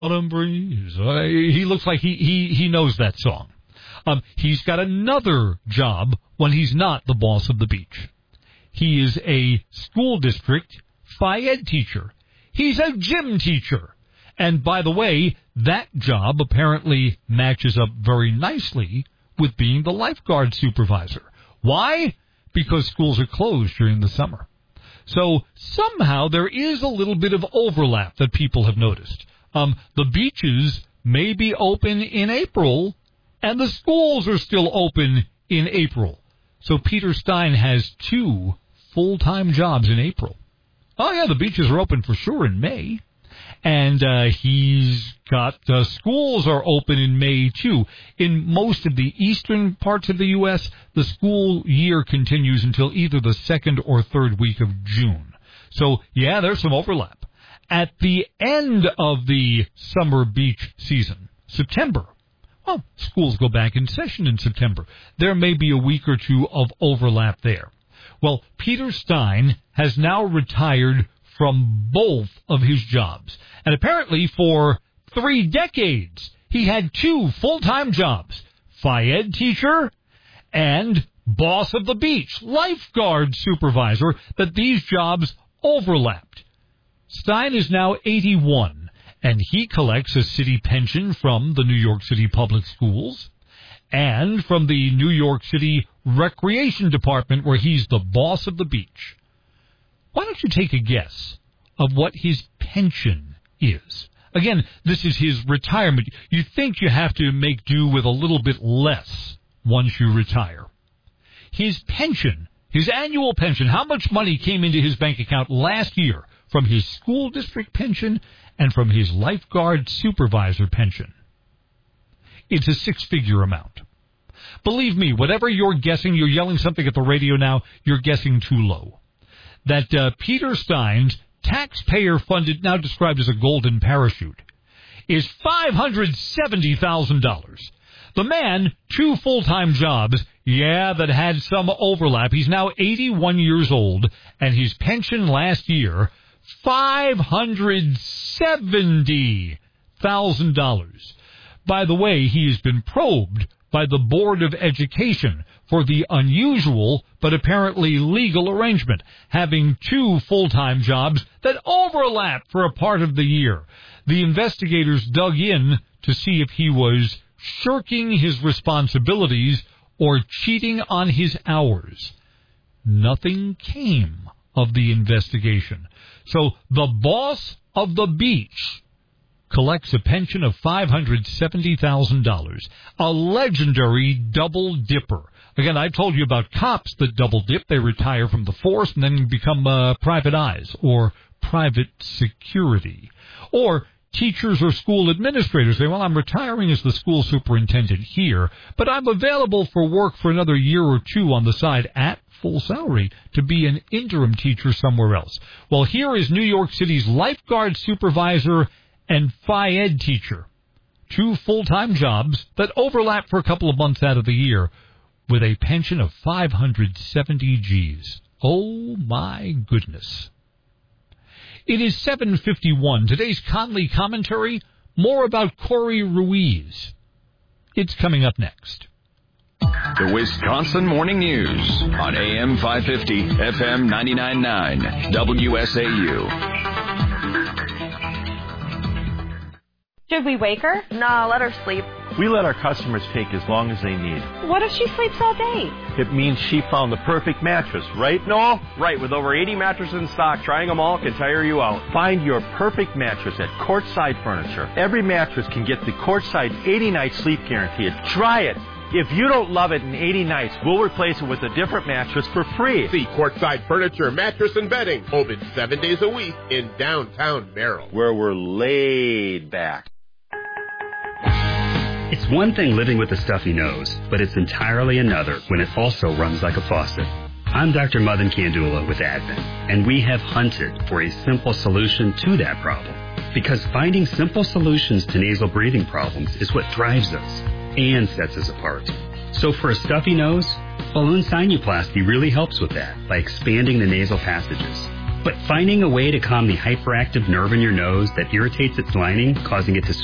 Autumn breeze. He looks like he knows that song. He's got another job when he's not the boss of the beach. He is a school district Phi Ed teacher. He's a gym teacher. And by the way, that job apparently matches up very nicely with being the lifeguard supervisor. Why? Because schools are closed during the summer. So somehow there is a little bit of overlap that people have noticed. The beaches may be open in April, and the schools are still open in April. So Peter Stein has 2 full-time jobs in April. Oh, yeah, the beaches are open for sure in May. And he's got schools are open in May, too. In most of the eastern parts of the U.S., the school year continues until either the 2nd or 3rd week of June. So, yeah, there's some overlap. At the end of the summer beach season, September, well, schools go back in session in September. There may be a week or 2 of overlap there. Well, Peter Stein has now retired from both of his jobs. And apparently for 3 decades, he had 2 full-time jobs, Phi Ed teacher and boss of the beach, lifeguard supervisor, that these jobs overlapped. Stein is now 81, and he collects a city pension from the New York City Public Schools and from the New York City Recreation Department, where he's the boss of the beach. Why don't you take a guess of what his pension is? Again, this is his retirement. You think you have to make do with a little bit less once you retire. His pension, his annual pension, how much money came into his bank account last year from his school district pension and from his lifeguard supervisor pension? It's a 6-figure amount. Believe me, whatever you're guessing, you're yelling something at the radio now, you're guessing too low. That Peter Stein's taxpayer-funded, now described as a golden parachute, is $570,000. The man, 2 full-time jobs, that had some overlap. He's now 81 years old, and his pension last year, $570,000. By the way, he has been probed by the Board of Education for the unusual but apparently legal arrangement, having 2 full-time jobs that overlap for a part of the year. The investigators dug in to see if he was shirking his responsibilities or cheating on his hours. Nothing came of the investigation. So the boss of the beach collects a pension of $570,000, a legendary double dipper. Again, I told you about cops that double dip. They retire from the force and then become private eyes or private security. Or teachers or school administrators say, well, I'm retiring as the school superintendent here, but I'm available for work for another year or 2 on the side at full salary to be an interim teacher somewhere else. Well, here is New York City's lifeguard supervisor and Phi Ed teacher. 2 full-time jobs that overlap for a couple of months out of the year with a pension of 570 G's. Oh, my goodness. It is 7:51. Today's Conley Commentary, more about Corey Ruiz. It's coming up next. The Wisconsin Morning News on AM 550, FM 99.9, WSAU. Should we wake her? Nah, let her sleep. We let our customers take as long as they need. What if she sleeps all day? It means she found the perfect mattress, right, Noel? Right, with over 80 mattresses in stock, trying them all can tire you out. Find your perfect mattress at Courtside Furniture. Every mattress can get the Courtside 80-night sleep guarantee. Try it. If you don't love it in 80 nights, we'll replace it with a different mattress for free. See Courtside Furniture, Mattress and Bedding, open 7 days a week in downtown Merrill, where we're laid back. It's one thing living with a stuffy nose, but it's entirely another when it also runs like a faucet. I'm Dr. Madan Kandula with Advent, and we have hunted for a simple solution to that problem. Because finding simple solutions to nasal breathing problems is what drives us and sets us apart. So for a stuffy nose, balloon sinuplasty really helps with that by expanding the nasal passages. But finding a way to calm the hyperactive nerve in your nose that irritates its lining, causing it to